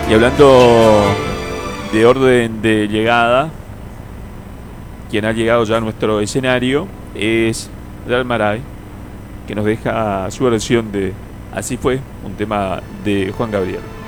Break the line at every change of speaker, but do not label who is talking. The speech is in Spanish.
Y hablando de orden de llegada, quien ha llegado ya a nuestro escenario es Real Maray, que nos deja su versión de Así fue, un tema de Juan Gabriel.